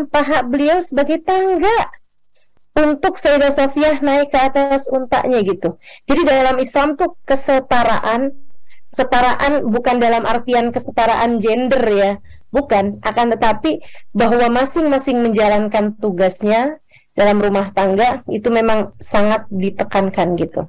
menjadikan paha beliau sebagai tangga untuk Sayyidah Sofiyah naik ke atas untanya gitu. Jadi dalam Islam tuh kesetaraan bukan dalam artian kesetaraan gender ya, bukan, akan tetapi bahwa masing-masing menjalankan tugasnya dalam rumah tangga itu memang sangat ditekankan gitu.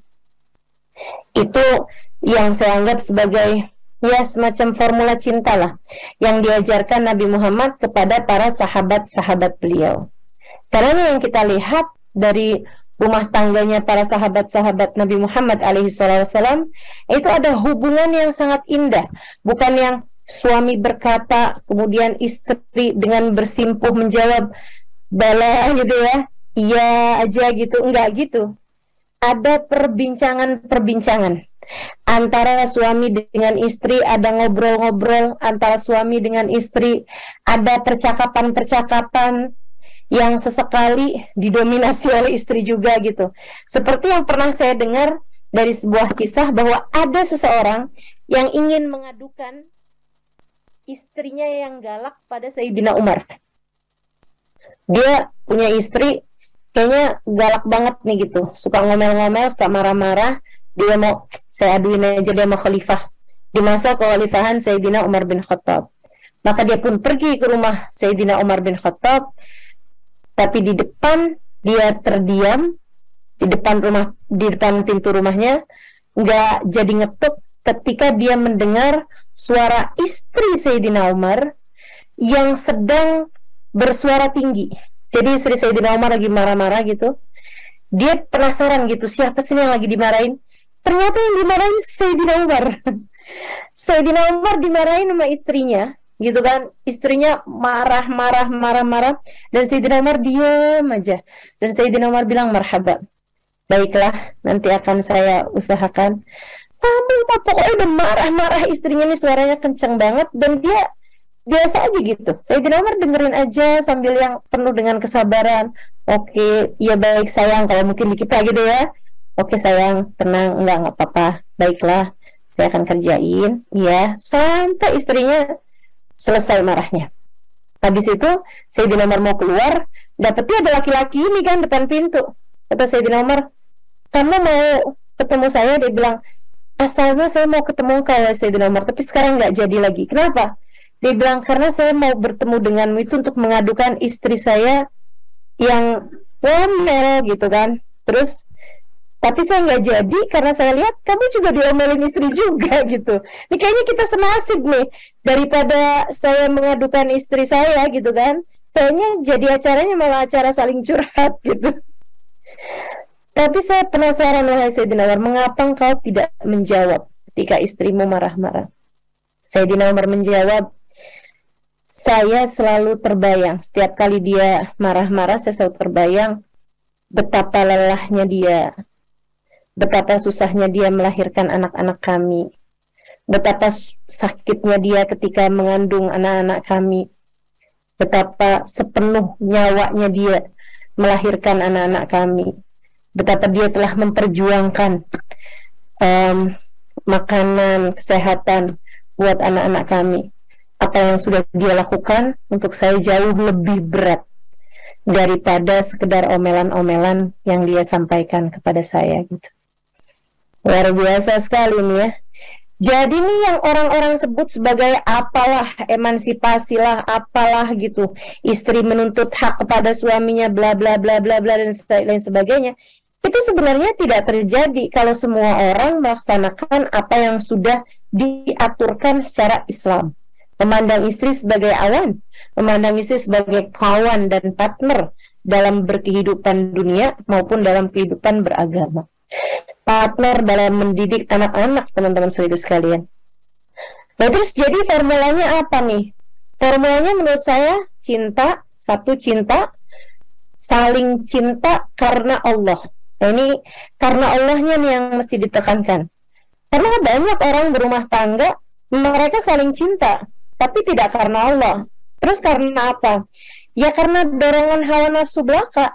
Itu yang saya anggap sebagai ya semacam formula cinta lah yang diajarkan Nabi Muhammad kepada para sahabat-sahabat beliau. Karena yang kita lihat dari rumah tangganya para sahabat-sahabat Nabi Muhammad alaihissalam itu ada hubungan yang sangat indah, bukan yang suami berkata kemudian istri dengan bersimpuh menjawab bala gitu ya, iya aja gitu, enggak gitu. Ada perbincangan antara suami dengan istri, ada ngobrol-ngobrol antara suami dengan istri, ada percakapan-percakapan yang sesekali didominasi oleh istri juga gitu. Seperti yang pernah saya dengar dari sebuah kisah bahwa ada seseorang yang ingin mengadukan istrinya yang galak pada Sayyidina Umar. Dia punya istri kayaknya galak banget nih gitu, suka ngomel-ngomel, suka marah-marah. Dia mau saya aduin aja dia sama khalifah di masa kekhalifahan Sayyidina Umar bin Khattab. Maka dia pun pergi ke rumah Sayyidina Umar bin Khattab, tapi di depan dia terdiam di depan pintu rumahnya, nggak jadi ngetuk ketika dia mendengar suara istri Sayyidina Umar yang sedang bersuara tinggi. Jadi istri Sayyidina Umar lagi marah-marah gitu. Dia penasaran gitu, siapa sih yang lagi dimarahin? Ternyata yang dimarahin Sayyidina Umar. Sayyidina Umar dimarahin sama istrinya, gitu kan? Istrinya marah-marah, dan Sayyidina Umar diam aja. Dan Sayyidina Umar bilang, marhaba, baiklah, nanti akan saya usahakan. Kamu pokoknya udah marah-marah, istrinya nih suaranya kenceng banget, dan dia biasa aja gitu. Sayyidina Umar dengerin aja sambil yang penuh dengan kesabaran. Oke, ya baik sayang, kalau mungkin di kita gitu ya. Oke sayang, tenang, enggak apa-apa. Baiklah, saya akan kerjain. Ya, sampai istrinya selesai marahnya. Habis itu Sayyidina Umar mau keluar, dapetnya ada laki-laki ini kan depan pintu. Kata Sayyidina Umar, kamu mau ketemu saya? Dia bilang, asalnya saya mau ketemu kau Sayyidina Umar, tapi sekarang nggak jadi lagi. Kenapa? Dia bilang, karena saya mau bertemu denganmu itu untuk mengadukan istri saya yang ngomel gitu kan. Terus tapi saya nggak jadi karena saya lihat kamu juga diomelin istri juga gitu. Ini kayaknya kita senasib nih, daripada saya mengadukan istri saya gitu kan, kayaknya jadi acaranya malah acara saling curhat gitu. Tapi saya penasaran, wahai Sayyidina Umar, mengapa engkau tidak menjawab ketika istrimu marah-marah? Sayyidina Umar menjawab, saya selalu terbayang setiap kali dia marah-marah, saya selalu terbayang betapa lelahnya dia, betapa susahnya dia melahirkan anak-anak kami, betapa sakitnya dia ketika mengandung anak-anak kami, betapa sepenuh nyawanya dia melahirkan anak-anak kami, betapa dia telah memperjuangkan makanan, kesehatan buat anak-anak kami. Apa yang sudah dia lakukan untuk saya jauh lebih berat daripada sekedar omelan-omelan yang dia sampaikan kepada saya gitu. Luar biasa sekali nih ya. Jadi nih yang orang-orang sebut sebagai apalah, emansipasi lah, apalah gitu, istri menuntut hak kepada suaminya, bla bla bla bla bla dan lain sebagainya, itu sebenarnya tidak terjadi kalau semua orang melaksanakan apa yang sudah diaturkan secara Islam. Memandang istri sebagai awan, memandang istri sebagai kawan dan partner dalam berkehidupan dunia maupun dalam kehidupan beragama. Partner dalam mendidik anak-anak, teman-teman saudara sekalian. Nah terus jadi formulanya apa nih? Formulanya menurut saya cinta, satu cinta, saling cinta karena Allah. Nah ini karena Allahnya nih yang mesti ditekankan. Karena banyak orang berumah tangga, mereka saling cinta, tapi tidak karena Allah. Terus karena apa? Ya karena dorongan hawa nafsu belaka,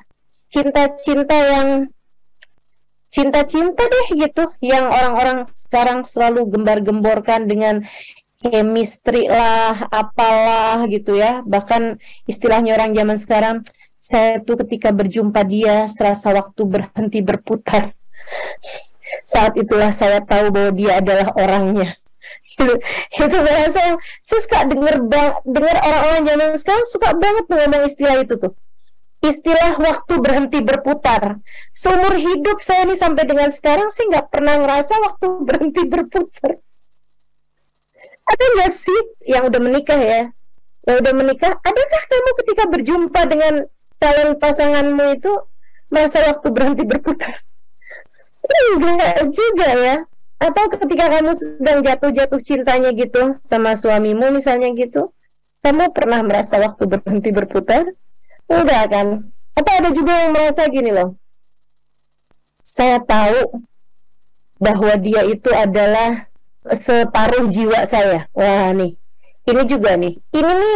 cinta-cinta deh gitu, yang orang-orang sekarang selalu gembar-gemborkan dengan chemistry lah, apalah gitu ya. Bahkan istilahnya orang zaman sekarang, saya tuh ketika berjumpa dia serasa waktu berhenti berputar. Saat itulah saya tahu bahwa dia adalah orangnya. Itu bahasa saya suka dengar orang-orang zaman sekarang suka banget ngomong istilah itu tuh. Istilah waktu berhenti berputar. Seumur hidup saya nih sampai dengan sekarang sih nggak pernah ngerasa waktu berhenti berputar. Ada nggak sih yang udah menikah ya? Yang udah menikah, adakah kamu ketika berjumpa dengan calon pasanganmu itu merasa waktu berhenti berputar? Enggak juga ya. Atau ketika kamu sedang jatuh-jatuh cintanya gitu sama suamimu misalnya gitu, kamu pernah merasa waktu berhenti berputar? Enggak kan? Atau ada juga yang merasa gini loh, saya tahu bahwa dia itu adalah separuh jiwa saya. Wah nih, ini juga nih. Ini nih,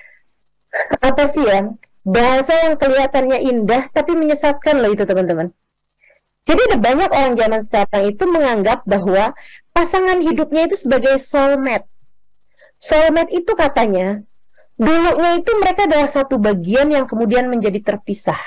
apa sih ya, bahasa yang kelihatannya indah tapi menyesatkan loh itu teman-teman. Jadi ada banyak orang zaman sekarang itu menganggap bahwa pasangan hidupnya itu sebagai soulmate. Soulmate itu katanya dulunya itu mereka adalah satu bagian yang kemudian menjadi terpisah.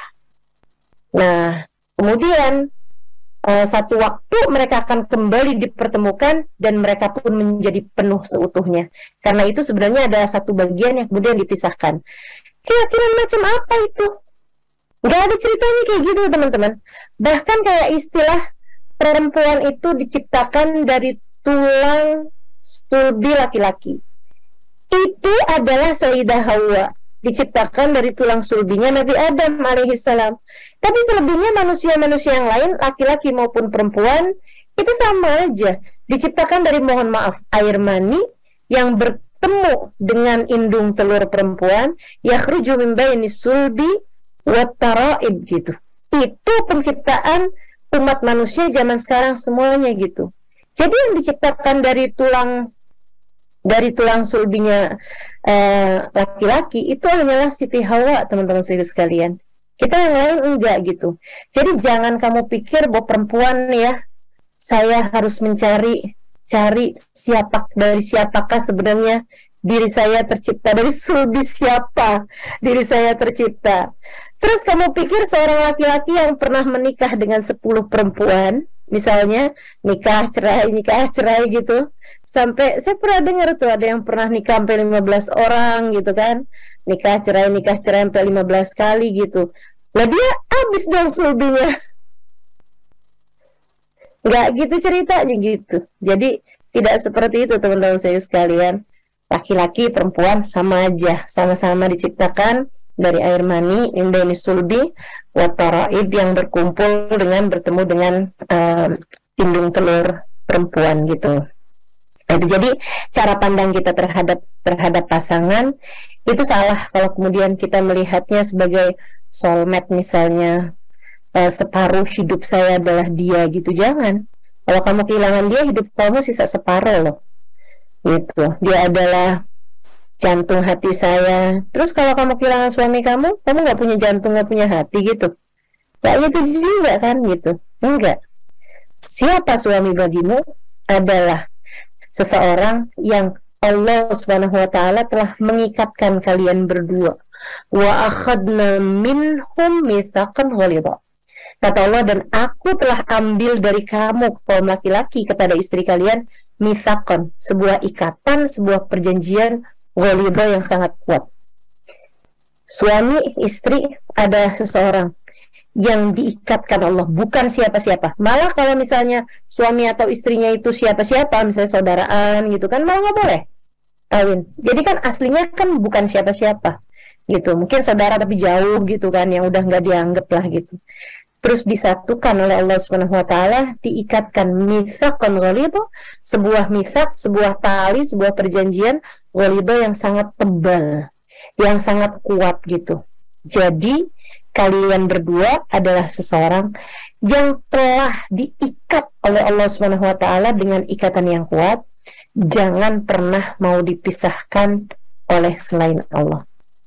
Nah, kemudian satu waktu mereka akan kembali dipertemukan dan mereka pun menjadi penuh seutuhnya. Karena itu sebenarnya ada satu bagian yang kemudian dipisahkan. Keyakinan macam apa itu? Gak ada ceritanya kayak gitu teman-teman. Bahkan kayak istilah perempuan itu diciptakan dari tulang sulbi laki-laki. Itu adalah Sayyidah Hawa, diciptakan dari tulang sulbinya Nabi Adam alaihissalam. Tapi selebihnya manusia-manusia yang lain, laki-laki maupun perempuan, itu sama aja. Diciptakan dari, mohon maaf, air mani yang bertemu dengan indung telur perempuan, yakhruju min baini sulbi wat taraib gitu. Itu penciptaan umat manusia zaman sekarang semuanya gitu. Jadi yang diciptakan dari tulang sulbinya laki-laki itu hanyalah Siti Hawa, teman-teman sekalian. Kita yang lain enggak gitu. Jadi jangan kamu pikir bahwa perempuan ya, saya harus cari siapakah sebenarnya diri saya tercipta, dari sulbi siapa diri saya tercipta. Terus kamu pikir seorang laki-laki yang pernah menikah dengan 10 perempuan, misalnya nikah cerai gitu, sampai saya pernah dengar tuh ada yang pernah nikah sampai 15 orang gitu kan, nikah cerai sampai 15 kali gitu. Lah dia habis dong sulbinya. Nggak gitu ceritanya gitu. Jadi tidak seperti itu teman-teman saya sekalian. Laki-laki perempuan sama aja, sama-sama diciptakan dari air mani indeni sulbi wat taraib yang bertemu dengan indung telur perempuan gitu. Itu jadi cara pandang kita terhadap pasangan itu salah kalau kemudian kita melihatnya sebagai soulmate misalnya, separuh hidup saya adalah dia gitu. Jangan. Kalau kamu kehilangan dia, hidup kamu sisa separuh loh gitu. Dia adalah jantung hati saya. Terus kalau kamu kehilangan suami kamu nggak punya jantung, nggak punya hati gitu. Nggak gitu juga kan gitu. Enggak. Siapa suami bagimu adalah seseorang yang Allah Subhanahu wa taala telah mengikatkan kalian berdua. Wa akhadna minhum mitsaqan ghalidha. Kata Allah, dan aku telah ambil dari kamu kaum laki-laki kepada istri kalian mitsaqan, sebuah ikatan, sebuah perjanjian ghalidha yang sangat kuat. Suami istri ada seseorang yang diikatkan Allah, bukan siapa-siapa. Malah kalau misalnya suami atau istrinya itu siapa-siapa, misalnya saudaraan gitu kan, malah nggak boleh kawin. Jadi kan aslinya kan bukan siapa-siapa gitu. Mungkin saudara tapi jauh gitu kan, yang udah nggak dianggap lah gitu. Terus disatukan oleh Allah Subhanahu wa taala, diikatkan mitsaqan ghalidha, sebuah mitsak, sebuah tali, sebuah perjanjian ghalidha yang sangat tebal, yang sangat kuat gitu. Jadi kalian berdua adalah seseorang yang telah diikat oleh Allah Subhanahu wa taala dengan ikatan yang kuat. Jangan pernah mau dipisahkan oleh selain Allah.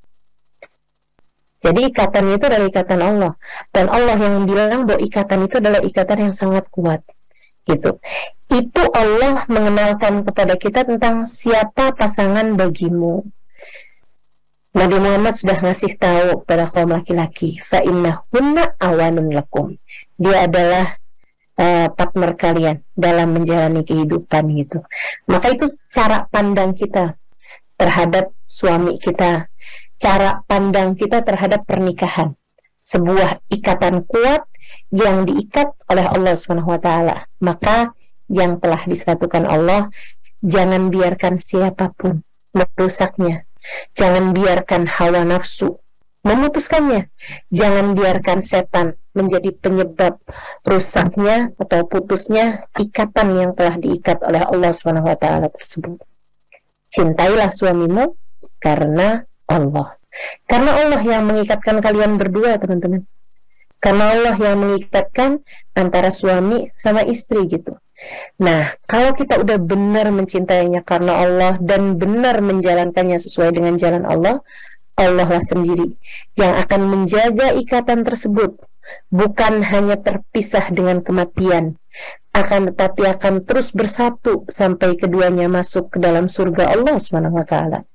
Jadi ikatan itu adalah ikatan Allah, dan Allah yang bilang bahwa ikatan itu adalah ikatan yang sangat kuat gitu. itu Allah mengenalkan kepada kita tentang siapa pasangan bagimu. Nabi Muhammad sudah ngasih tahu pada kaum laki-laki, fa innahunna awanun lakum. Dia adalah partner kalian dalam menjalani kehidupan gitu. Maka itu cara pandang kita terhadap suami kita, cara pandang kita terhadap pernikahan. Sebuah ikatan kuat yang diikat oleh Allah SWT. Maka yang telah disatukan Allah, jangan biarkan siapapun merusaknya. Jangan biarkan hawa nafsu memutuskannya. Jangan biarkan setan menjadi penyebab rusaknya atau putusnya ikatan yang telah diikat oleh Allah SWT tersebut. Cintailah suamimu karena Allah. Karena Allah yang mengikatkan kalian berdua, teman-teman. Karena Allah yang mengikatkan antara suami sama istri gitu. Nah, kalau kita udah benar mencintainya karena Allah dan benar menjalankannya sesuai dengan jalan Allah, Allah lah sendiri yang akan menjaga ikatan tersebut. Bukan hanya terpisah dengan kematian, akan tetapi akan terus bersatu sampai keduanya masuk ke dalam surga Allah SWT.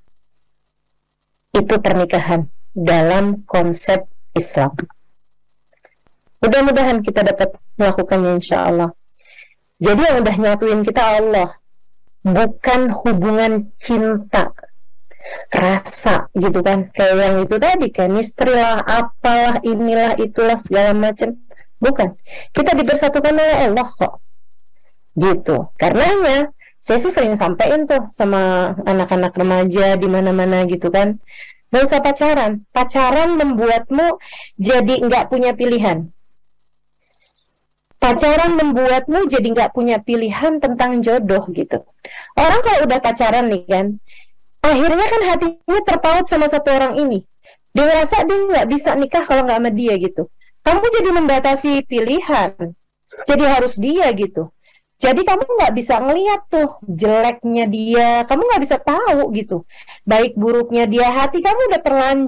Itu pernikahan dalam konsep Islam. Mudah-mudahan kita dapat melakukannya insya Allah. Jadi yang udah nyatuin kita Allah, bukan hubungan cinta, rasa gitu kan, kayak yang itu tadi, chemistry lah, apalah, inilah, itulah, segala macam. Bukan, kita dipersatukan oleh Allah kok gitu. Karenanya saya sih sering sampein tuh sama anak-anak remaja di mana-mana gitu kan, gak usah pacaran. Pacaran membuatmu jadi nggak punya pilihan. Pacaran membuatmu jadi nggak punya pilihan tentang jodoh gitu. Orang kalau udah pacaran nih kan, akhirnya kan hatinya terpaut sama satu orang ini. Dia ngerasa dia nggak bisa nikah kalau nggak sama dia gitu. Kamu jadi membatasi pilihan. Jadi harus dia gitu. Jadi kamu nggak bisa ngeliat tuh jeleknya dia. Kamu nggak bisa tahu gitu. Baik buruknya dia. Hati kamu udah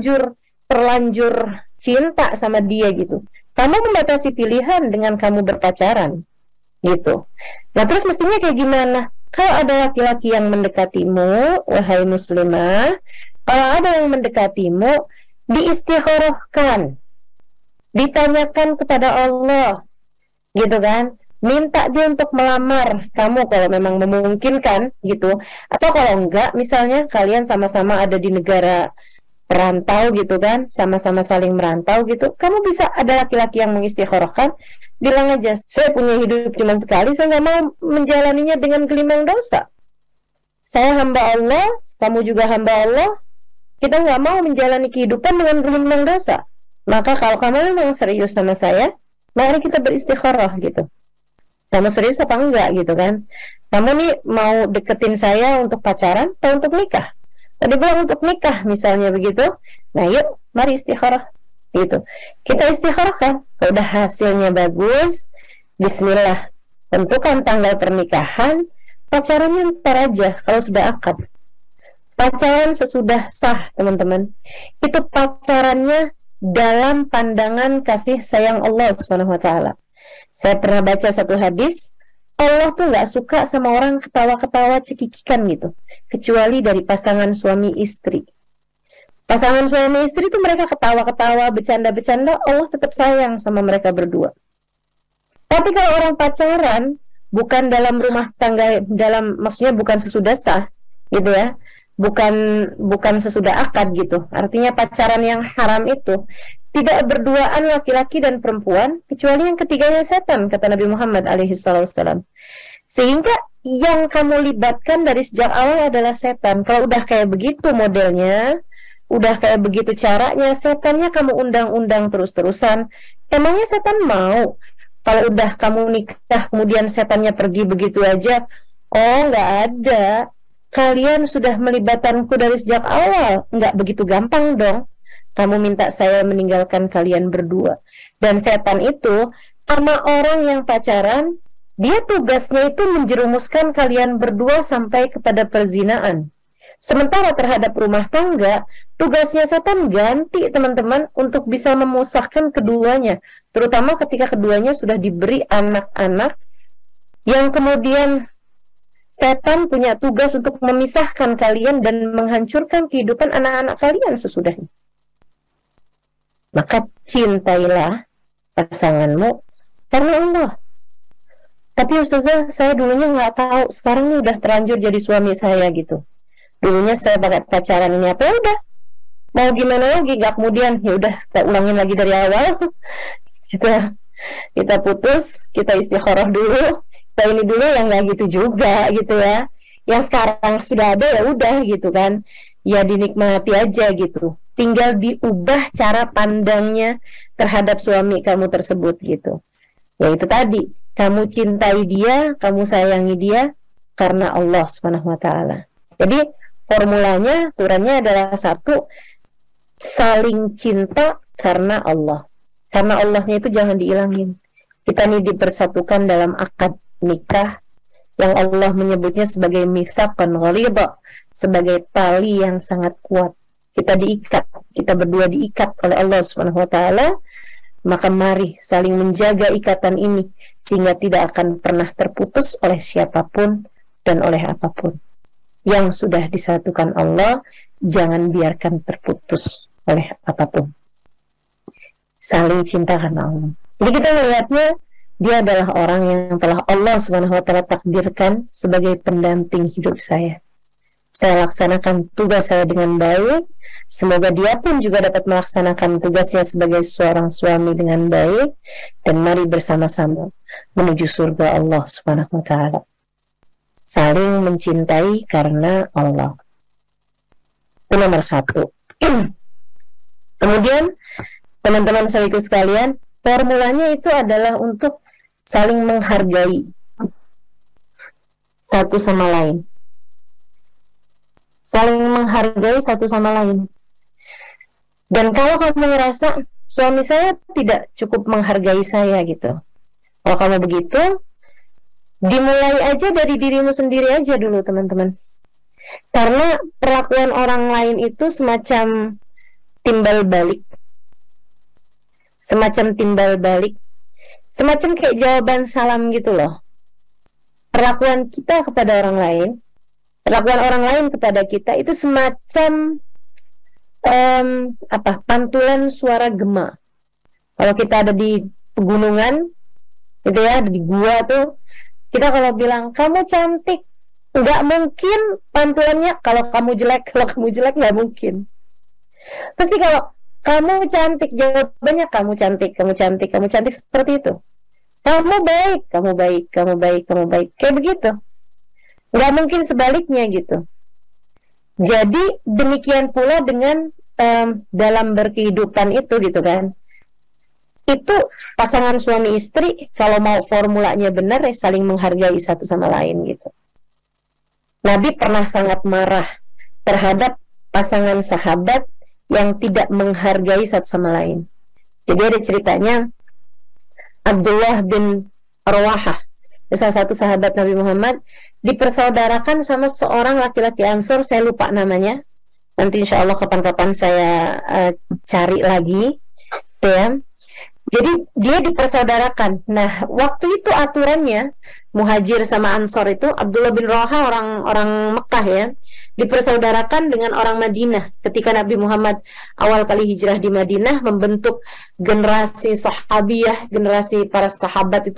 terlanjur cinta sama dia gitu. Kamu membatasi pilihan dengan kamu berpacaran gitu. Nah terus mestinya kayak gimana? Kalau ada laki-laki yang mendekatimu, wahai muslimah, kalau ada yang mendekatimu, diistikharahkan, ditanyakan kepada Allah gitu kan, minta dia untuk melamar kamu kalau memang memungkinkan gitu. Atau kalau enggak, misalnya kalian sama-sama ada di negara perantau gitu kan, sama-sama saling merantau gitu, kamu bisa ada laki-laki yang mengistikharahkan, bilang aja, saya punya hidup cuma sekali, saya nggak mau menjalaninya dengan gelimang dosa. Saya hamba Allah, kamu juga hamba Allah, kita nggak mau menjalani kehidupan dengan gelimang dosa. Maka kalau kamu memang serius sama saya, mari kita beristikharah gitu. Kamu serius apa enggak gitu kan? Kamu nih mau deketin saya untuk pacaran atau untuk nikah? Tadi bilang untuk nikah misalnya begitu. Nah yuk mari istikharah gitu. Kita istikharah kan, kalau udah hasilnya bagus, bismillah, tentukan tanggal pernikahan. Pacarannya ntar aja kalau sudah akad. Pacaran sesudah sah teman-teman. Itu pacarannya dalam pandangan kasih sayang Allah SWT. Saya pernah baca satu hadis, Allah tuh gak suka sama orang ketawa-ketawa cekikikan gitu, kecuali dari pasangan suami istri. Pasangan suami istri tuh mereka ketawa-ketawa, bercanda-bercanda, Allah tetap sayang sama mereka berdua. Tapi kalau orang pacaran, bukan dalam rumah tangga, dalam maksudnya bukan sesudah sah gitu ya, bukan sesudah akad gitu. Artinya pacaran yang haram itu tidak berduaan laki-laki dan perempuan, kecuali yang ketiganya setan, kata Nabi Muhammad alaihissalam. Sehingga yang kamu libatkan dari sejak awal adalah setan. Kalau udah kayak begitu modelnya, udah kayak begitu caranya, setannya kamu undang-undang terus-terusan. Emangnya setan mau? Kalau udah kamu nikah, kemudian setannya pergi begitu aja? Oh, nggak ada. Kalian sudah melibatkanku dari sejak awal. Nggak begitu gampang dong. Kamu minta saya meninggalkan kalian berdua. Dan setan itu sama orang yang pacaran, dia tugasnya itu menjerumuskan kalian berdua sampai kepada perzinaan. Sementara terhadap rumah tangga, tugasnya setan ganti teman-teman untuk bisa memusahkan keduanya. Terutama ketika keduanya sudah diberi anak-anak yang kemudian setan punya tugas untuk memisahkan kalian dan menghancurkan kehidupan anak-anak kalian sesudahnya. Maka cintailah pasanganmu karena Allah. Tapi Ustazah, saya dulunya nggak tahu, sekarang ini udah terlanjur jadi suami saya gitu. Dulunya saya pakai pacaran ini apa, ya udah, mau gimana lagi, gak kemudian ya udah kita ulangin lagi dari awal. kita putus, kita istikharah dulu, kita ini dulu, yang nggak gitu juga gitu ya. Yang sekarang sudah ada ya udah gitu kan, ya dinikmati aja gitu. Tinggal diubah cara pandangnya terhadap suami kamu tersebut gitu. Ya itu tadi, kamu cintai dia, kamu sayangi dia karena Allah Subhanahu wa taala. Jadi formulanya, aturannya adalah satu, saling cinta karena Allah. Karena Allahnya itu jangan diilangin. Kita ini dipersatukan dalam akad nikah yang Allah menyebutnya sebagai mitsaqan ghalidha, sebagai tali yang sangat kuat. Kita diikat, kita berdua diikat oleh Allah Subhanahu wa taala. Maka mari saling menjaga ikatan ini sehingga tidak akan pernah terputus oleh siapapun dan oleh apapun. Yang sudah disatukan Allah, jangan biarkan terputus oleh apapun. Saling cinta karena Allah. Jadi kita melihatnya, dia adalah orang yang telah Allah Subhanahu wa taala takdirkan sebagai pendamping hidup saya. Saya laksanakan tugas saya dengan baik. Semoga dia pun juga dapat melaksanakan tugasnya sebagai seorang suami dengan baik. Dan mari bersama-sama menuju surga Allah Subhanahu wa taala. Saling mencintai karena Allah. Itu nomor 1. Kemudian teman-teman saudaraku sekalian, formulanya itu adalah untuk saling menghargai satu sama lain. Saling menghargai satu sama lain. Dan kalau kamu ngerasa suami saya tidak cukup menghargai saya gitu, kalau kamu begitu, dimulai aja dari dirimu sendiri aja dulu teman-teman. Karena perlakuan orang lain itu semacam timbal balik. Semacam kayak jawaban salam gitu loh. Perlakuan kita kepada orang lain, perlakuan orang lain kepada kita itu semacam pantulan suara gema. Kalau kita ada di pegunungan gitu ya, ada di gua tuh, kita kalau bilang kamu cantik, nggak mungkin pantulannya kalau kamu jelek nggak mungkin. Pasti kalau kamu cantik, jawabannya kamu cantik seperti itu. Kamu baik, kayak begitu. Nggak mungkin sebaliknya gitu. Jadi demikian pula dengan dalam berkehidupan itu gitu kan. Itu pasangan suami istri kalau mau formulanya benar ya saling menghargai satu sama lain gitu. Nabi pernah sangat marah terhadap pasangan sahabat yang tidak menghargai satu sama lain. Jadi ada ceritanya, Abdullah bin Rawahah, salah satu sahabat Nabi Muhammad, dipersaudarakan sama seorang laki-laki Ansor, saya lupa namanya. Nanti insya Allah kapan-kapan saya cari lagi ya. Jadi dia dipersaudarakan. Nah, waktu itu aturannya Muhajir sama Ansor itu, Abdullah bin Rawahah orang Mekah ya, dipersaudarakan dengan orang Madinah. Ketika Nabi Muhammad awal kali hijrah di Madinah, membentuk generasi sahabiyah, generasi para sahabat itu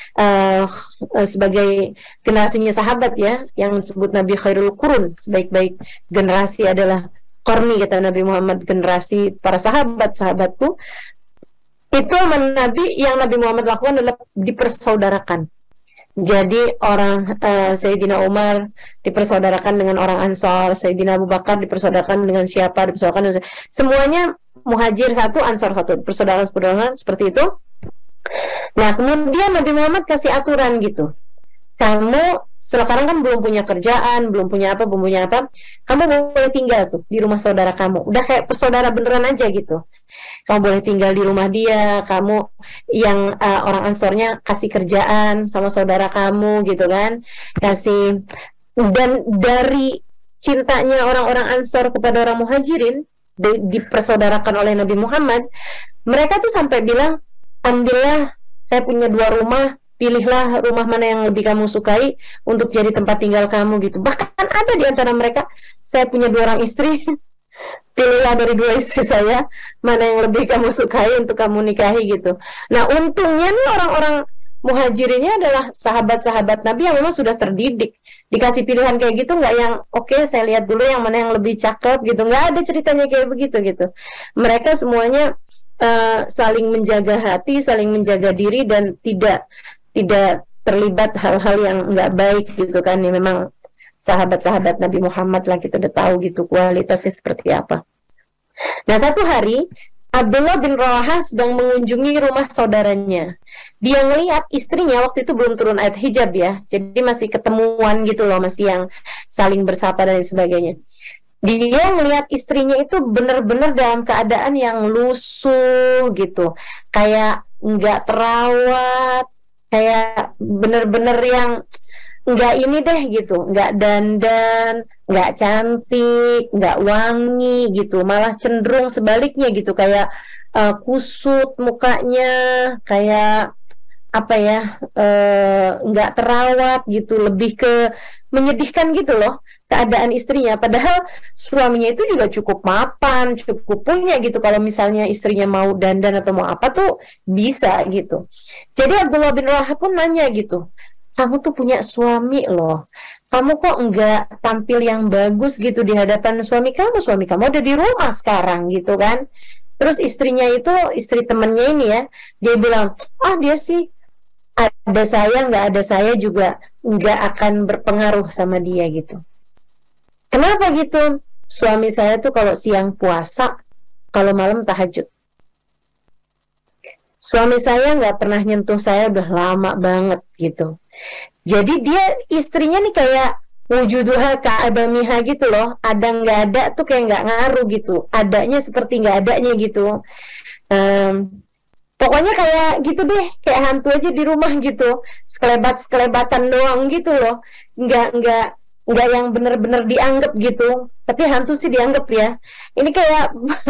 sebagai generasinya sahabat ya, yang disebut Nabi Khairul Qurun, sebaik-baik generasi adalah Qarni, kata Nabi Muhammad, generasi para sahabatku. Itu Nabi, yang Nabi Muhammad lakukan adalah dipersaudarakan. Jadi orang Sayyidina Umar dipersaudarakan dengan orang Ansar, Sayyidina Abu Bakar dipersaudarakan dengan siapa, dipersaudarakan dengan semuanya Muhajir satu, Ansar satu, persaudaraan seperti itu. Nah, kemudian Nabi Muhammad kasih aturan gitu. Kamu sekarang kan belum punya kerjaan, belum punya apa, kamu boleh tinggal tuh di rumah saudara kamu. Udah kayak persaudara beneran aja gitu. Kamu boleh tinggal di rumah dia, kamu yang orang Ansornya kasih kerjaan sama saudara kamu gitu kan, kasih. Dan dari cintanya orang-orang Ansor kepada orang Muhajirin dipersaudarakan oleh Nabi Muhammad, mereka tuh sampai bilang, ambillah, saya punya 2 rumah, pilihlah rumah mana yang lebih kamu sukai untuk jadi tempat tinggal kamu gitu. Bahkan ada di antara mereka, saya punya 2 orang istri, pilihlah dari 2 istri saya mana yang lebih kamu sukai untuk kamu nikahi gitu. Nah, untungnya nih orang-orang muhajirinnya adalah sahabat-sahabat Nabi yang memang sudah terdidik. Dikasih pilihan kayak gitu, nggak yang oke, saya lihat dulu yang mana yang lebih cakep gitu. Nggak ada ceritanya kayak begitu gitu. Mereka semuanya saling menjaga hati, saling menjaga diri, dan tidak terlibat hal-hal yang nggak baik gitu kan. Ya memang sahabat-sahabat Nabi Muhammad lah, kita udah tahu gitu kualitasnya seperti apa. Nah, satu hari Abdullah bin Rawahah sedang mengunjungi rumah saudaranya. Dia ngelihat istrinya, waktu itu belum turun ayat hijab ya, jadi masih ketemuan gitu loh, masih yang saling bersapa dan sebagainya. Dia ngelihat istrinya itu benar-benar dalam keadaan yang lusuh gitu, kayak nggak terawat, kayak benar-benar yang nggak ini deh gitu, nggak dandan, nggak cantik, nggak wangi gitu, malah cenderung sebaliknya gitu, kayak kusut mukanya, kayak apa ya, nggak terawat gitu, lebih ke menyedihkan gitu loh keadaan istrinya. Padahal suaminya itu juga cukup mapan, cukup punya gitu. Kalau misalnya istrinya mau dandan atau mau apa tuh bisa gitu. Jadi Abdullah bin Rawahah pun nanya gitu, kamu tuh punya suami loh, kamu kok enggak tampil yang bagus gitu di hadapan suami kamu ada di rumah sekarang gitu kan. Terus istrinya itu, istri temennya ini ya, dia bilang, dia sih ada saya, nggak ada saya juga nggak akan berpengaruh sama dia gitu. Kenapa gitu? Suami saya tuh kalau siang puasa, kalau malam tahajud. Suami saya nggak pernah nyentuh saya udah lama banget gitu. Jadi dia, istrinya nih kayak wujuduha ka'abamiha gitu loh. Ada nggak ada tuh kayak nggak ngaruh gitu. Adanya seperti nggak adanya gitu. Pokoknya kayak gitu deh, kayak hantu aja di rumah gitu, sekelebat-sekelebatan doang gitu loh, nggak yang bener-bener dianggap gitu, tapi hantu sih dianggap ya. Ini kayak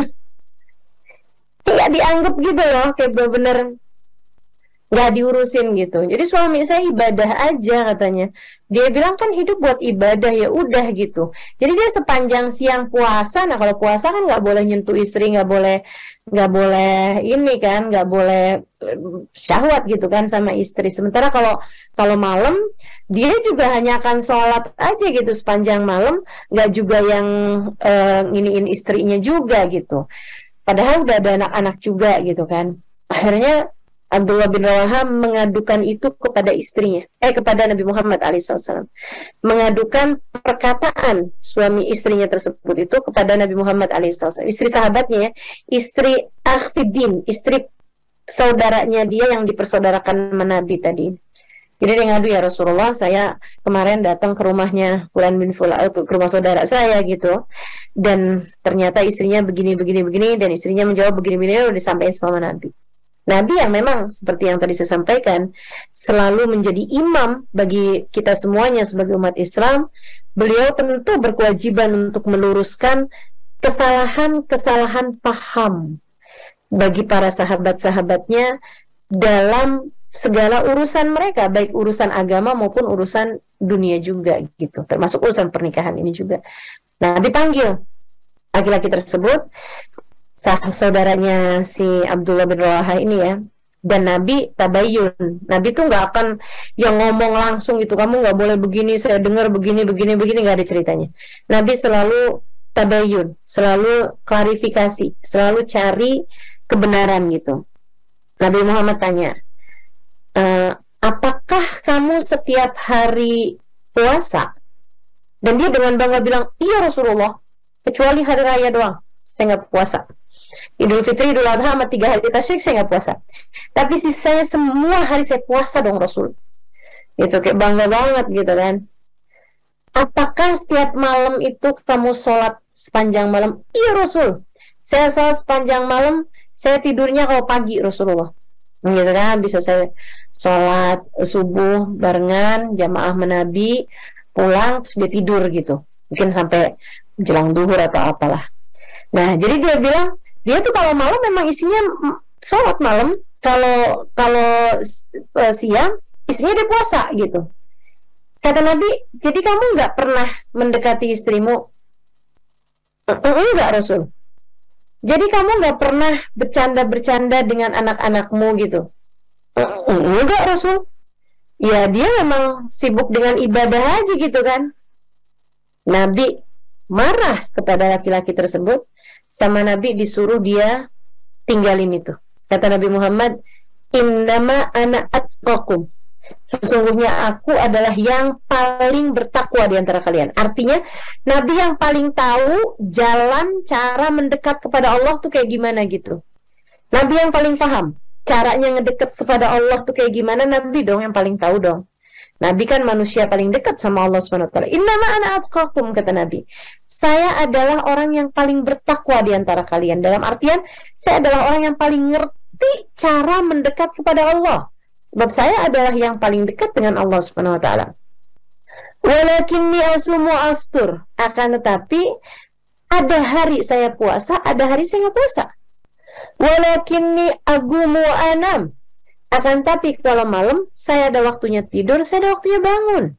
kayak dianggap gitu loh, kayak bener-bener nggak diurusin gitu. Jadi suami saya ibadah aja katanya. Dia bilang kan hidup buat ibadah, ya udah gitu. Jadi dia sepanjang siang puasa, nah kalau puasa kan nggak boleh nyentuh istri, nggak boleh ini kan, nggak boleh syahwat gitu kan sama istri. Sementara kalau malam dia juga hanya akan sholat aja gitu sepanjang malam, nggak juga yang nginiin istrinya juga gitu. Padahal udah ada anak-anak juga gitu kan. Akhirnya Abdullah bin Rawahah mengadukan itu kepada istrinya, kepada Nabi Muhammad SAW, mengadukan perkataan suami istrinya tersebut itu kepada Nabi Muhammad SAW, istri sahabatnya, istri Akhfiddin, istri saudaranya dia yang dipersaudarakan sama Nabi tadi. Jadi dia ngadu, ya Rasulullah, saya kemarin datang ke rumahnya Fulan bin Fulan, ke rumah saudara saya gitu, dan ternyata istrinya begini, dan istrinya menjawab begini, udah disampaikan sama Nabi. Nabi yang memang seperti yang tadi saya sampaikan selalu menjadi imam bagi kita semuanya sebagai umat Islam, beliau tentu berkewajiban untuk meluruskan kesalahan-kesalahan paham bagi para sahabat-sahabatnya dalam segala urusan mereka, baik urusan agama maupun urusan dunia juga gitu, termasuk urusan pernikahan ini juga. Nah, dipanggil laki-laki tersebut, saudaranya si Abdullah bin Rawahah ini ya, dan Nabi tabayun. Nabi tuh nggak akan yang ngomong langsung gitu, kamu nggak boleh begini, saya dengar begini, nggak ada ceritanya. Nabi selalu tabayun, selalu klarifikasi, selalu cari kebenaran gitu. Nabi Muhammad tanya, apakah kamu setiap hari puasa? Dan dia dengan bangga bilang, iya Rasulullah, kecuali hari raya doang saya nggak puasa. Idul Fitri, Idul Adha, sama 3 hari tasyrik saya nggak puasa. Tapi sisanya semua hari saya puasa dong Rasul. Itu kayak bangga banget gitu kan. Apakah setiap malam itu kamu sholat sepanjang malam? Iya Rasul, saya sholat sepanjang malam, saya tidurnya kalau pagi Rasulullah. Gitu kan, bisa saya sholat subuh barengan jamaah menabi, pulang terus dia tidur gitu, mungkin sampai jelang duhur atau apalah. Nah, jadi dia bilang, dia tuh kalau malam memang isinya sholat malam, kalau siang istrinya dia puasa gitu. Kata Nabi, jadi kamu nggak pernah mendekati istrimu? Enggak Rasul. Jadi kamu nggak pernah bercanda-bercanda dengan anak-anakmu gitu? Enggak Rasul. Ya dia memang sibuk dengan ibadah aja gitu kan. Nabi marah kepada laki-laki tersebut, sama Nabi disuruh dia tinggalin itu. Kata Nabi Muhammad, innama ana atqakum, sesungguhnya aku adalah yang paling bertakwa di antara kalian. Artinya Nabi yang paling tahu jalan cara mendekat kepada Allah tuh kayak gimana gitu. Nabi yang paling paham caranya ngedeket kepada Allah tuh kayak gimana. Nabi dong yang paling tahu dong. Nabi kan manusia paling dekat sama Allah SWT. Innama ana atqakum, kata Nabi, saya adalah orang yang paling bertakwa di antara kalian. Dalam artian, saya adalah orang yang paling ngerti cara mendekat kepada Allah. Sebab saya adalah yang paling dekat dengan Allah SWT. Walakinni asumu aftur, akan tetapi ada hari saya puasa, ada hari saya nggak puasa. Walakinni agumu anam, akan tapi kalau malam saya ada waktunya tidur, saya ada waktunya bangun.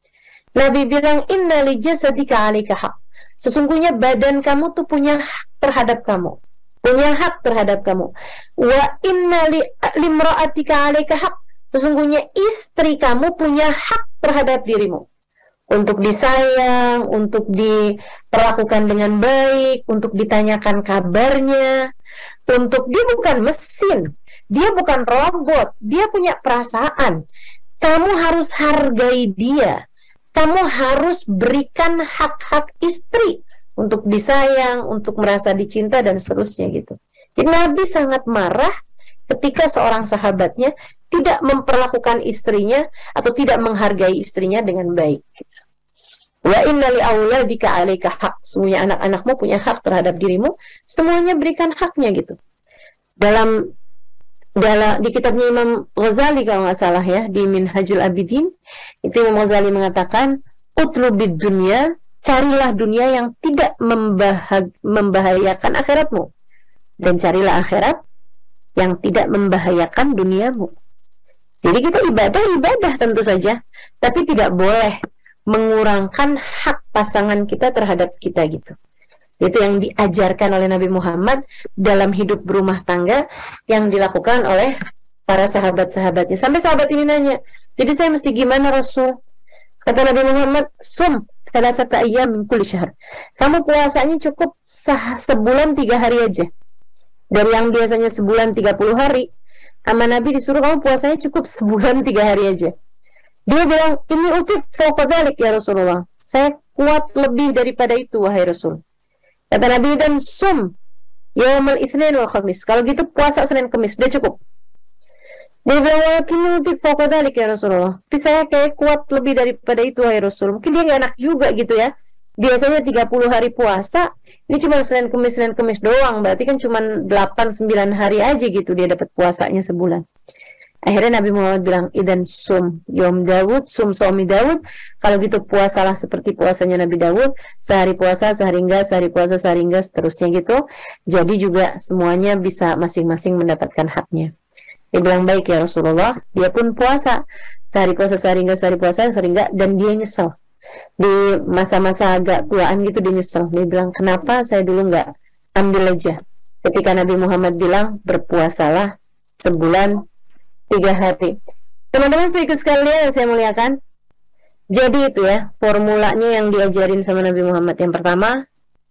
Nabi bilang, inna li jasadika 'alaika haq, sesungguhnya badan kamu tuh punya hak terhadap kamu, punya hak terhadap kamu. Wa inna limra'atika 'alaika haq, sesungguhnya istri kamu punya hak terhadap dirimu, untuk disayang, untuk diperlakukan dengan baik, untuk ditanyakan kabarnya, untuk dia bukan mesin, dia bukan robot, dia punya perasaan. Kamu harus hargai dia. Kamu harus berikan hak-hak istri untuk disayang, untuk merasa dicinta dan seterusnya gitu. Jadi Nabi sangat marah ketika seorang sahabatnya tidak memperlakukan istrinya atau tidak menghargai istrinya dengan baik gitu. Wa inna li auladika 'alaika haq, semuanya anak-anakmu punya hak terhadap dirimu, semuanya berikan haknya gitu. Dalam di kitabnya Imam Ghazali kalau nggak salah ya, di Minhajul Abidin, itu Imam Ghazali mengatakan, utlubid dunya, carilah dunia yang tidak membahayakan akhiratmu, dan carilah akhirat yang tidak membahayakan duniamu. Jadi kita ibadah tentu saja, tapi tidak boleh mengurangkan hak pasangan kita terhadap kita gitu. Itu yang diajarkan oleh Nabi Muhammad dalam hidup berumah tangga yang dilakukan oleh para sahabat-sahabatnya. Sampai sahabat ini nanya, jadi saya mesti gimana Rasul? Kata Nabi Muhammad, sum salasata ayyam min kulli syahr, kamu puasanya cukup sebulan 3 hari aja. Dari yang biasanya sebulan 30 hari, sama Nabi disuruh kamu puasanya cukup sebulan 3 hari aja. Dia bilang, ini utik fauqadhalik ya Rasulullah, saya kuat lebih daripada itu wahai Rasul. Kata Nabi, dan sum yaumal itsnin wal khamis, kalau gitu puasa Senin Kamis, udah cukup. Dia bilang, walakin utik fauqadhalik ya Rasulullah, tapi saya kayak kuat lebih daripada itu wahai Rasul. Mungkin dia gak enak juga gitu ya, biasanya 30 hari puasa, ini cuma Senin Kamis doang, berarti kan cuma 8-9 hari aja gitu dia dapat puasanya sebulan. Akhirnya Nabi Muhammad bilang, idan sum yom Dawud, sum suami Dawud, kalau gitu puasalah seperti puasanya Nabi Dawud, sehari puasa, sehari enggak, sehari puasa, sehari enggak, seterusnya gitu. Jadi juga semuanya bisa masing-masing mendapatkan haknya. Dia bilang, baik ya Rasulullah. Dia pun puasa, sehari puasa, sehari enggak, sehari puasa, sehari enggak, dan dia nyesel. Di masa-masa agak tuaan gitu dia nyesel. Dia bilang, kenapa saya dulu enggak ambil aja ketika Nabi Muhammad bilang, berpuasalah sebulan 3 hari. Teman-teman sedikit sekalian yang saya muliakan, jadi itu ya formulanya yang diajarin sama Nabi Muhammad. Yang pertama,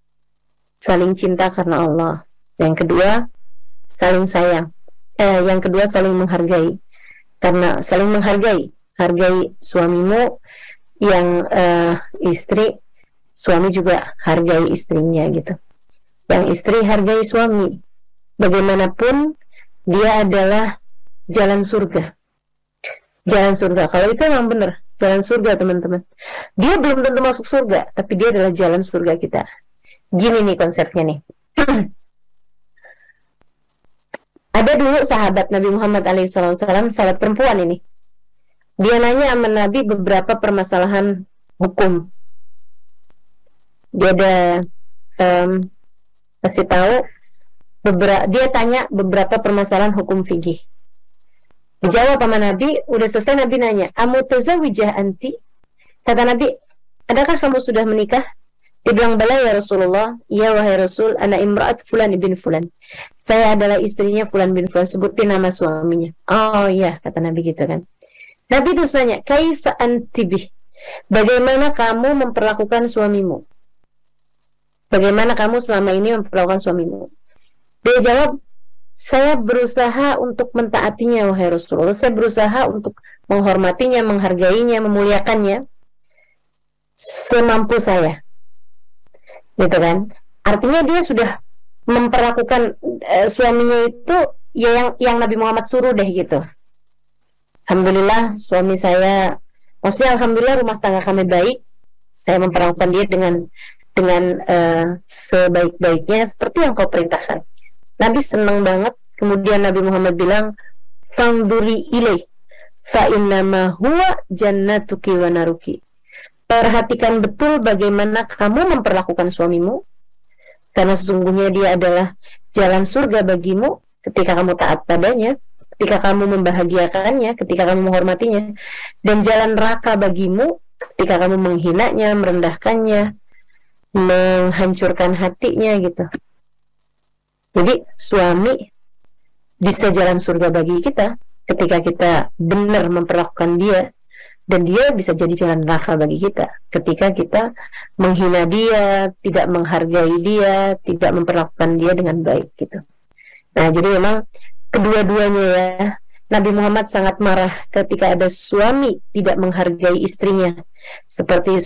saling cinta karena Allah. Yang kedua, saling sayang. Yang kedua, saling menghargai. Karena saling menghargai, hargai suamimu, yang istri, suami juga hargai istrinya gitu. Yang istri hargai suami, bagaimanapun dia adalah jalan surga. Jalan surga, kalau itu memang benar jalan surga teman-teman. Dia belum tentu masuk surga, tapi dia adalah jalan surga kita. Gini nih konsepnya nih. Ada dulu sahabat Nabi Muhammad SAW, sahabat perempuan ini. Dia nanya sama Nabi beberapa permasalahan hukum. Dia ada kasih tahu dia tanya beberapa permasalahan hukum fikih. Dijawab sama Nabi, udah selesai Nabi nanya, amutazawijah anti? Kata Nabi, adakah kamu sudah menikah? Dia bilang, bala ya Rasulullah, ya wahai Rasul, ana imra'at fulan ibn fulan. Saya adalah istrinya fulan bin fulan, sebutin nama suaminya. Oh iya, kata Nabi gitu kan. Nabi terus nanya, kaifa antibih? Bagaimana kamu memperlakukan suamimu? Bagaimana kamu selama ini memperlakukan suamimu? Dia jawab, saya berusaha untuk mentaatinya, wahai Rasulullah. Saya berusaha untuk menghormatinya, menghargainya, memuliakannya semampu saya. Gitu kan? Artinya dia sudah memperlakukan suaminya itu ya yang Nabi Muhammad suruh deh gitu. Alhamdulillah suami saya, maksudnya alhamdulillah rumah tangga kami baik. Saya memperlakukan dia dengan sebaik-baiknya seperti yang kau perintahkan. Nabi senang banget. Kemudian Nabi Muhammad bilang, fangduri ilaih fa innama huwa jannatuki wa naruki. Perhatikan betul bagaimana kamu memperlakukan suamimu, karena sesungguhnya dia adalah jalan surga bagimu ketika kamu taat padanya, ketika kamu membahagiakannya, ketika kamu menghormatinya, dan jalan neraka bagimu ketika kamu menghinanya, merendahkannya, menghancurkan hatinya gitu. Jadi suami bisa jalan surga bagi kita ketika kita benar memperlakukan dia, dan dia bisa jadi jalan neraka bagi kita ketika kita menghina dia, tidak menghargai dia, tidak memperlakukan dia dengan baik gitu. Nah, jadi memang kedua-duanya ya, Nabi Muhammad sangat marah ketika ada suami tidak menghargai istrinya, seperti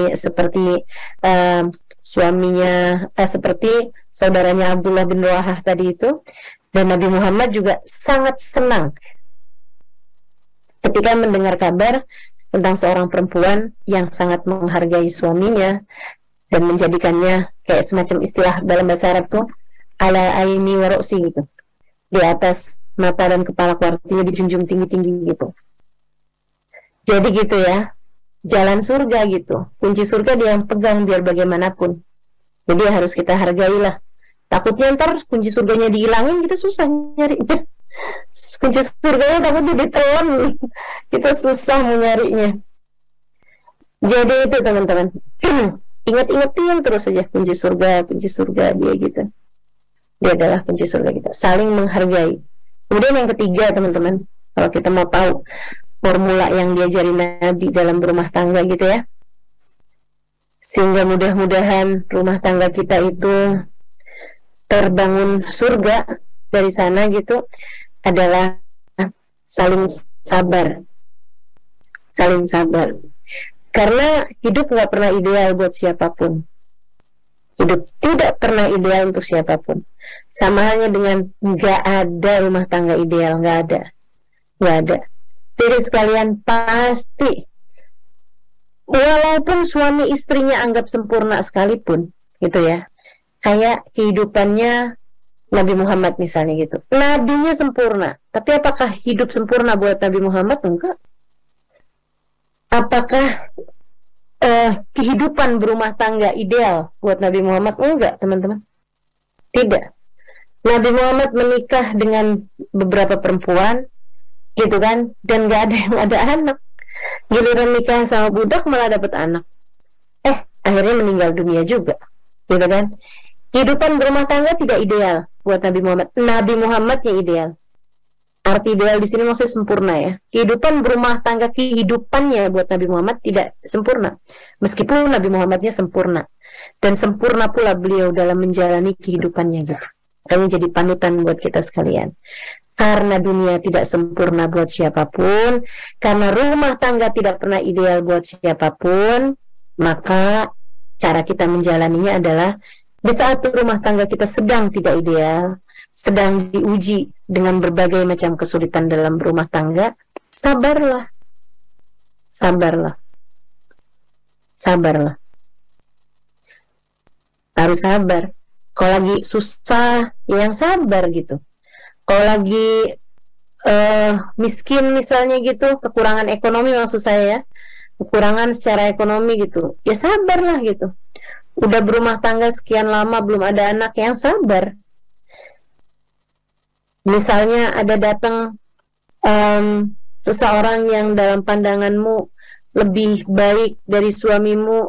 saudaranya Abdullah bin Rawahah tadi itu. Dan Nabi Muhammad juga sangat senang ketika mendengar kabar tentang seorang perempuan yang sangat menghargai suaminya dan menjadikannya kayak semacam istilah dalam bahasa Arab tuh ala aini wa ra'si gitu, di atas mata dan kepala, artinya dijunjung tinggi-tinggi gitu. Jadi gitu ya, jalan surga gitu, kunci surga dia yang pegang biar bagaimanapun. Jadi harus kita hargailah. Takutnya ntar kunci surganya dihilangin, kita susah nyari. Kunci surganya takutnya ditelan, kita susah mau nyarinya. Jadi itu teman-teman, ingat-ingatin terus saja kunci surga dia gitu. Dia adalah kunci surga kita, saling menghargai. Kemudian yang ketiga teman-teman, kalau kita mau tahu formula yang diajari Nabi dalam berumah tangga gitu ya, sehingga mudah-mudahan rumah tangga kita itu terbangun surga dari sana gitu, adalah saling sabar. Karena hidup gak pernah ideal buat siapapun. Hidup tidak pernah ideal untuk siapapun. Sama halnya dengan gak ada rumah tangga ideal, gak ada. Jadi sekalian, pasti walaupun suami istrinya anggap sempurna sekalipun gitu ya, kayak kehidupannya Nabi Muhammad misalnya gitu, nabinya sempurna, tapi apakah hidup sempurna buat Nabi Muhammad? Enggak. Apakah kehidupan berumah tangga ideal buat Nabi Muhammad? Enggak, teman-teman. Tidak. Nabi Muhammad menikah dengan beberapa perempuan gitu kan, dan gak ada yang ada anak. Giliran nikah sama budak malah dapat anak. Akhirnya meninggal dunia juga gitu kan. Kehidupan berumah tangga tidak ideal buat Nabi Muhammad. Nabi Muhammad yang ideal. Arti ideal di sini maksudnya sempurna ya. Kehidupan berumah tangga, kehidupannya buat Nabi Muhammad tidak sempurna. Meskipun Nabi Muhammadnya sempurna. Dan sempurna pula beliau dalam menjalani kehidupannya gitu. Makanya jadi panutan buat kita sekalian. Karena dunia tidak sempurna buat siapapun, karena rumah tangga tidak pernah ideal buat siapapun, maka cara kita menjalaninya adalah di saat rumah tangga kita sedang tidak ideal, sedang diuji dengan berbagai macam kesulitan dalam berumah tangga, sabarlah. Harus sabar. Kalau lagi susah, ya yang sabar gitu. Kalau lagi miskin misalnya gitu, kekurangan ekonomi maksud saya ya, kekurangan secara ekonomi gitu, ya sabarlah gitu. Udah berumah tangga sekian lama belum ada anak, yang sabar. Misalnya ada datang seseorang yang dalam pandanganmu lebih baik dari suamimu,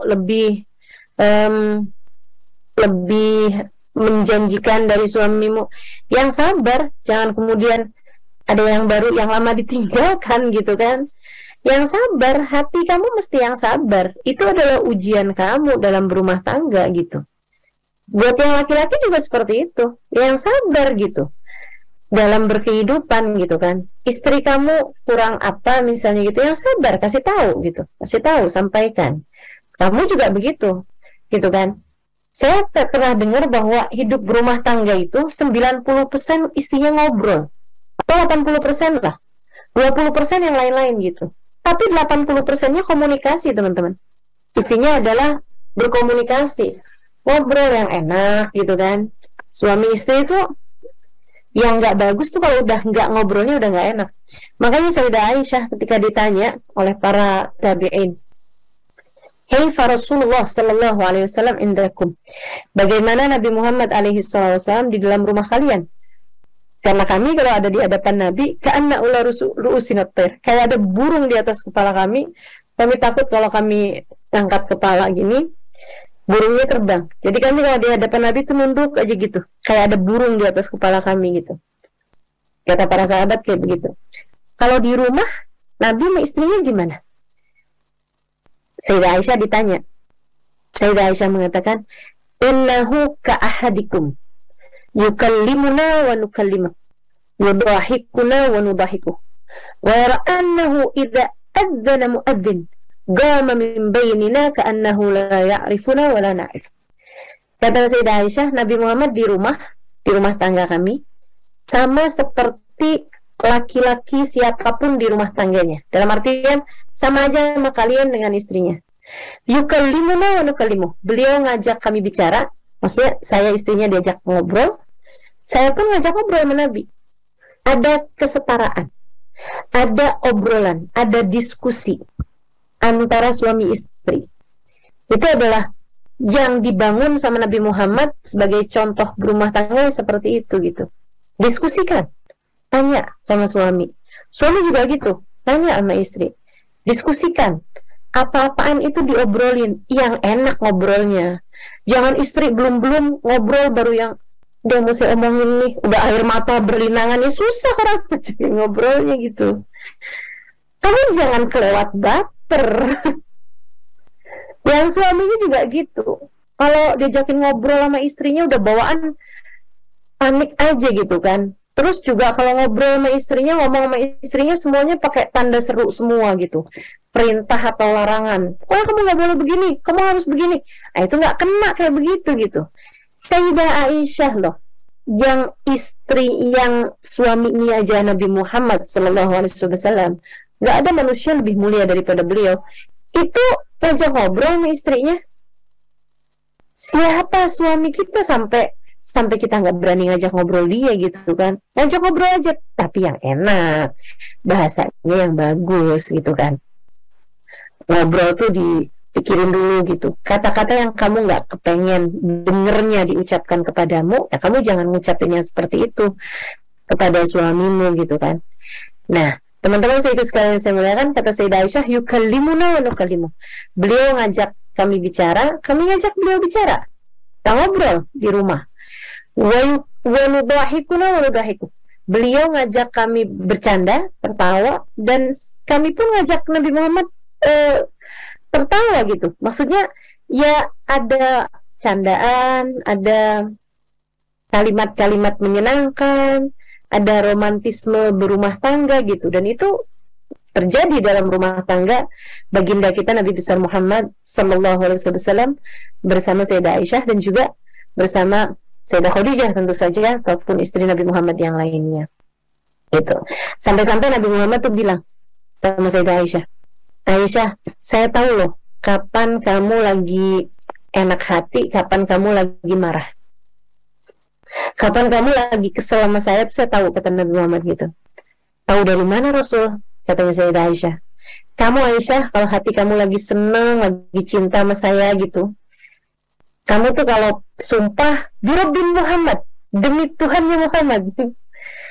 lebih menjanjikan dari suamimu, yang sabar. Jangan kemudian ada yang baru, yang lama ditinggalkan gitu kan. Yang sabar, hati kamu mesti yang sabar. Itu adalah ujian kamu dalam berumah tangga gitu. Buat yang laki-laki juga seperti itu, yang sabar gitu dalam berkehidupan gitu kan. Istri kamu kurang apa misalnya gitu, yang sabar, kasih tahu gitu, kasih tahu, sampaikan. Kamu juga begitu gitu kan. Saya pernah dengar bahwa hidup berumah tangga itu 90% isinya ngobrol, atau 80% lah, 20% yang lain-lain gitu. Tapi 80%-nya komunikasi, teman-teman. Isinya adalah berkomunikasi, ngobrol yang enak gitu kan. Suami istri itu yang nggak bagus tuh kalau udah nggak ngobrolnya udah nggak enak. Makanya Sayyidah Aisyah ketika ditanya oleh para tabi'in, "Hei Rasulullah sallallahu alaihi wasallam indakum." Bagaimana Nabi Muhammad alaihi wasallam di dalam rumah kalian? Karena kami kalau ada di hadapan Nabi, ka'anna ula ru'usinat tair, kayak ada burung di atas kepala kami. Kami takut kalau kami angkat kepala gini, burungnya terbang. Jadi kami kalau di hadapan Nabi itu nunduk aja gitu, kayak ada burung di atas kepala kami gitu. Kata para sahabat kayak begitu. Kalau di rumah, Nabi sama istrinya gimana? Sayyidah Aisyah ditanya. Sayyidah Aisyah mengatakan, "Innahu ka'ahadikum yukallimuna wa nukallimu, yudahikuna wa nudahiku, wa ra'annahu idza adzana mu'adzin qama min bainina ka'annahu la ya'rifuna wa la na'rif." Kata Sayyidah Aisyah, Nabi Muhammad di rumah tangga kami sama seperti laki-laki siapapun di rumah tangganya. Dalam artian sama aja sama kalian dengan istrinya. Yukallimuna wa nukallimu. Beliau ngajak kami bicara, maksudnya saya istrinya diajak ngobrol, saya pun ngajak ngobrol sama Nabi. Ada kesetaraan, ada obrolan, ada diskusi antara suami istri. Itu adalah yang dibangun sama Nabi Muhammad sebagai contoh berumah tangga seperti itu gitu. Diskusikan, tanya sama suami. Suami juga gitu, tanya sama istri. Diskusikan, apa-apaan itu diobrolin, yang enak ngobrolnya. Jangan istri belum ngobrol baru yang udah mesti omongin nih, udah air mata berlinangan, ya susah orang jadi ngobrolnya gitu. Kamu jangan kelewat baper. Yang suaminya juga gitu. Kalau diajakin ngobrol sama istrinya udah bawaan panik aja gitu kan. Terus juga kalau ngobrol sama istrinya, ngomong sama istrinya semuanya pakai tanda seru semua gitu. Perintah atau larangan. Oh, kamu nggak boleh begini, kamu harus begini. Nah, itu nggak kena kayak begitu gitu. Sayyidah Aisyah loh, yang istri, yang suaminya aja Nabi Muhammad sallallahu alaihi wasallam, nggak ada manusia lebih mulia daripada beliau. Itu ngajak ngobrol sama istrinya. Siapa suami kita sampai kita nggak berani ngajak ngobrol dia gitu kan? Ngajak ngobrol aja, tapi yang enak, bahasanya yang bagus gitu kan. Ngobrol tuh dipikirin dulu gitu. Kata-kata yang kamu nggak kepengen dengernya diucapkan kepadamu, ya kamu jangan ngucapin yang seperti itu kepada suamimu gitu kan. Nah, teman-teman saya ikut sekalian saya muliakan, kata Sayyidah Aisyah, yukallimuna wa nukallimu. Beliau ngajak kami bicara, kami ngajak beliau bicara. Kita ngobrol di rumah. Wa nudahikuna wa nudahiku. Beliau ngajak kami bercanda, tertawa, dan kami pun ngajak Nabi Muhammad tertawa gitu. Maksudnya ya ada candaan, ada kalimat-kalimat menyenangkan, ada romantisme berumah tangga gitu. Dan itu terjadi dalam rumah tangga baginda kita Nabi besar Muhammad sallallahu alaihi wasallam bersama Sayyidah Aisyah dan juga bersama Sayyidah Khadijah tentu saja, ataupun istri Nabi Muhammad yang lainnya. Gitu. Sampai-sampai Nabi Muhammad tuh bilang sama Sayyidah Aisyah, "Aisyah, saya tahu loh kapan kamu lagi enak hati, kapan kamu lagi marah. Kapan kamu lagi kesel sama saya tahu," kata Nabi Muhammad gitu. "Tahu dari mana Rasul?" Katanya Sayyidah Aisyah. "Kamu Aisyah, kalau hati kamu lagi senang, lagi cinta sama saya gitu, kamu tuh kalau sumpah, Birabbin Muhammad, demi Tuhannya Muhammad,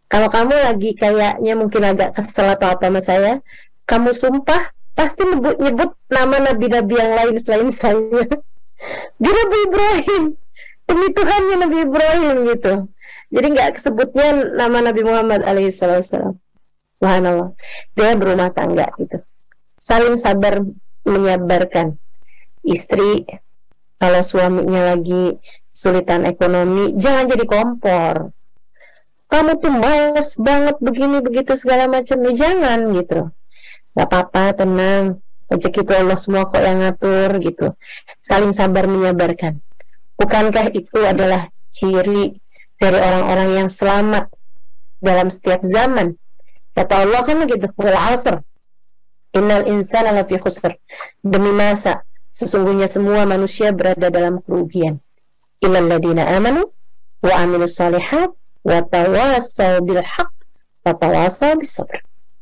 Kalau kamu lagi kayaknya mungkin agak kesel atau apa sama saya, kamu sumpah pasti nyebut nama nabi-nabi yang lain selain saya. Dia Nabi Ibrahim, demi Tuhannya Nabi Ibrahim gitu. Jadi nggak kesebutnya nama Nabi Muhammad alaihissalam. Subhanallah. Dia berumah tangga gitu. Saling sabar menyabarkan. Istri kalau suaminya lagi kesulitan ekonomi, jangan jadi kompor. Kamu tuh males banget begini begitu segala macam, nih jangan gitu. Gak apa-apa, tenang. Rezeki itu Allah semua kok yang ngatur gitu. Saling sabar menyabarkan. Bukankah itu adalah ciri dari orang-orang yang selamat dalam setiap zaman? Kata Allah kan begitu, wal asr innal insana lafi khusr. Demi masa, sesungguhnya semua manusia berada dalam kerugian. Illal ladina amanu wa amilus shalihat wa tawassaw bil haqq wa tawassaw bis sabr.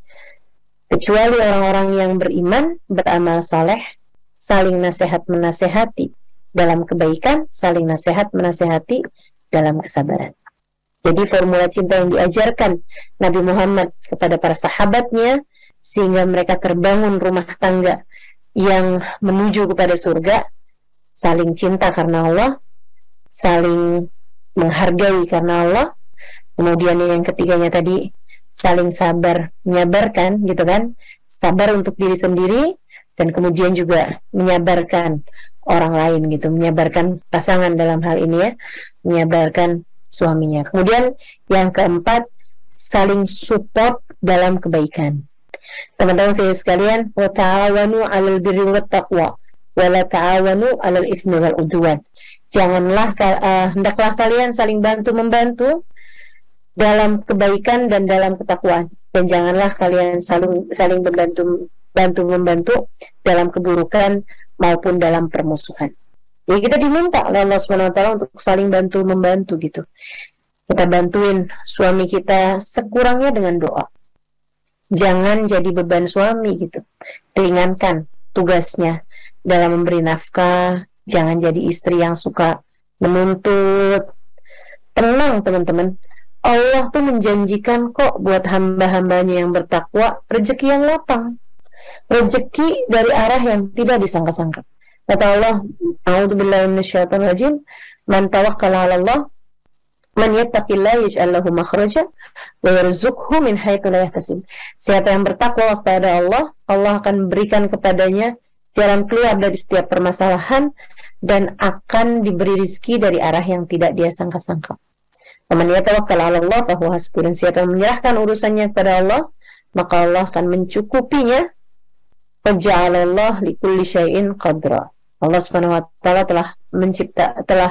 Kecuali orang-orang yang beriman, beramal saleh, saling nasihat menasehati dalam kebaikan, saling nasihat menasehati dalam kesabaran. Jadi formula cinta yang diajarkan Nabi Muhammad kepada para sahabatnya sehingga mereka terbangun rumah tangga yang menuju kepada surga, saling cinta karena Allah, saling menghargai karena Allah. Kemudian yang ketiganya tadi, saling sabar menyabarkan gitu kan, sabar untuk diri sendiri dan kemudian juga menyabarkan orang lain gitu, menyabarkan pasangan dalam hal ini ya, menyabarkan suaminya. Kemudian yang keempat, saling support dalam kebaikan. Teman-teman saya sekalian, wa ta'awanu 'alal birri wat taqwa wa la ta'awanu 'alal itsmi wal 'udwan. Janganlah hendaklah kalian saling bantu membantu dalam kebaikan dan dalam ketakwaan, dan janganlah kalian saling membantu dalam keburukan maupun dalam permusuhan. Jadi kita diminta oleh Allah SWT untuk saling bantu membantu gitu. Kita bantuin suami kita sekurangnya dengan doa. Jangan jadi beban suami gitu. Ringankan tugasnya dalam memberi nafkah. Jangan jadi istri yang suka menuntut. Tenang teman-teman. Allah tuh menjanjikan kok buat hamba-hambanya yang bertakwa rezeki yang lapang. Rezeki dari arah yang tidak disangka-sangka. Kata Allah, a'udzubillahi minasyaitonir rajim, man tawakkala 'ala Allah, man yattaqillaha yaj'al lahu makhraja wa yarzuqhu min haitsu la yahtasib. Siapa yang bertakwa kepada Allah, Allah akan berikan kepadanya jalan keluar dari setiap permasalahan dan akan diberi rezeki dari arah yang tidak dia sangka-sangka. Man yatawakkal 'ala Allah fa huwa hasbuh. Siapa yang menyerahkan urusannya kepada Allah, maka Allah akan mencukupinya. Waja'alallah likulli syai'in qadra. Allah Subhanahu wa taala telah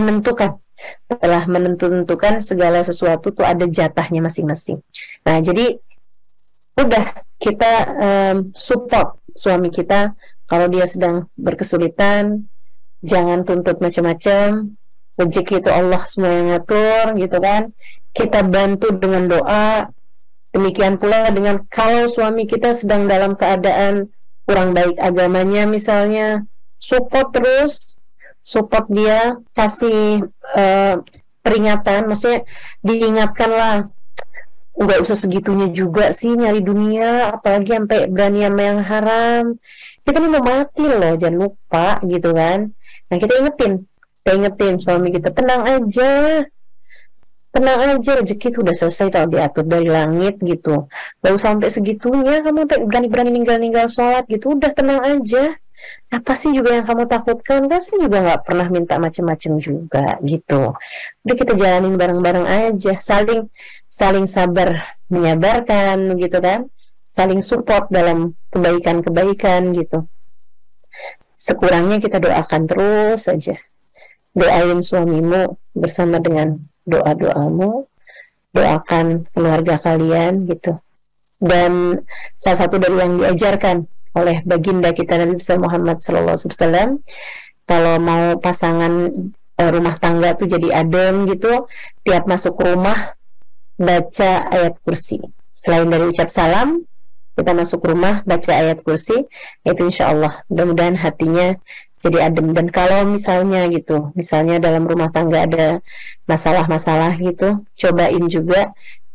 menentukan segala sesuatu tuh ada jatahnya masing-masing. Nah, jadi udah kita support suami kita kalau dia sedang berkesulitan, jangan tuntut macam-macam. Rezeki itu Allah semua yang ngatur gitu kan. Kita bantu dengan doa. Demikian pula dengan kalau suami kita sedang dalam keadaan kurang baik agamanya misalnya, support terus, support dia, kasih peringatan, maksudnya diingatkan lah, nggak usah segitunya juga sih nyari dunia, apalagi sampai berani sama yang haram, kita ini mau mati loh, jangan lupa gitu kan. Nah kita ingetin suami kita, tenang aja, rezeki itu udah selesai tau, diatur dari langit gitu. Gak usah sampai segitunya kamu berani ninggal sholat gitu. Udah tenang aja. Apa sih juga yang kamu takutkan? Kan saya juga gak pernah minta macam-macam juga gitu. Udah kita jalanin bareng-bareng aja. Saling sabar menyabarkan gitu kan. Saling support dalam kebaikan-kebaikan gitu. Sekurangnya kita doakan terus saja. Doain suamimu bersama dengan doa-doamu, doakan keluarga kalian gitu. Dan salah satu dari yang diajarkan oleh baginda kita Nabi Muhammad SAW, kalau mau pasangan rumah tangga tuh jadi adem gitu, tiap masuk rumah baca ayat kursi. Selain dari ucap salam, kita masuk rumah baca ayat kursi, itu insya Allah mudah-mudahan hatinya jadi adem. Dan kalau misalnya dalam rumah tangga ada masalah-masalah gitu, cobain juga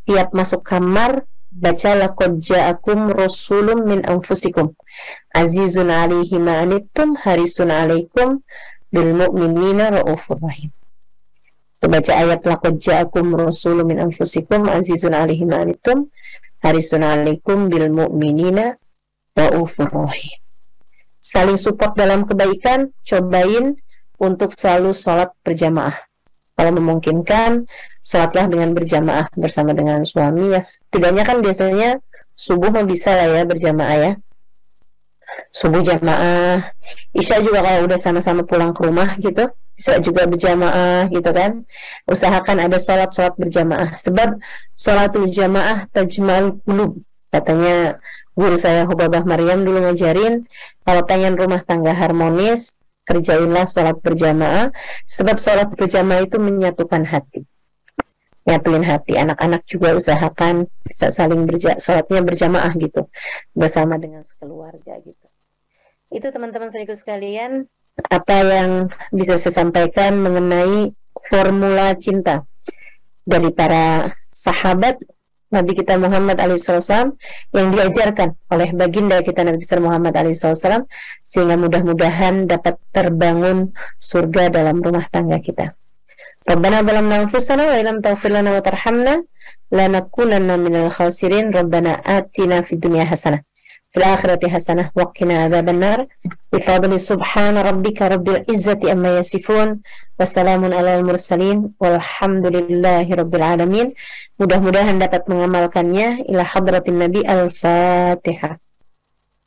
tiap masuk kamar baca laqad ja'akum rasulun min anfusikum azizun 'alaihi ma anittum harisun 'alaikum bil mu'minina raufur rahim. Baca ayat laqad ja'akum rasulun min anfusikum azizun 'alaihi ma anittum harisun 'alaikum bil mu'minina raufur rahim. Saling support dalam kebaikan, cobain untuk selalu sholat berjamaah. Kalau memungkinkan, sholatlah dengan berjamaah bersama dengan suami. Ya, setidaknya kan biasanya subuh mah bisa lah ya berjamaah ya. Subuh jamaah, isya juga kalau udah sama-sama pulang ke rumah gitu, bisa juga berjamaah gitu kan. Usahakan ada sholat berjamaah. Sebab sholatul jamaah tajma'ul qulub. Katanya guru saya Hubabah Maryam dulu ngajarin, kalau pengen rumah tangga harmonis, kerjainlah sholat berjamaah, sebab sholat berjamaah itu menyatukan hati, nyatuin hati. Anak-anak juga usahakan bisa saling sholatnya berjamaah gitu, bersama dengan sekeluarga gitu. Itu teman-teman saudaraku sekalian, apa yang bisa saya sampaikan mengenai formula cinta dari para sahabat Nabi kita Muhammad SAW yang diajarkan oleh baginda kita Nabi besar Muhammad SAW, sehingga mudah-mudahan dapat terbangun surga dalam rumah tangga kita. Rabbana zalamna anfusana wa illam taghfir lana wa tarhamna lanakunanna minal khasirin. Rabbana atina fid dunya hasanah fil akhirati hasanah wa qina adzabannar. Bi fadli subhana rabbika rabbil izzati amma yasifun. Wassalamun alal mursalin walhamdulillahi rabbil alamin. Mudah-mudahan dapat mengamalkannya. Ila hadratin Nabi. Al-Fatihah.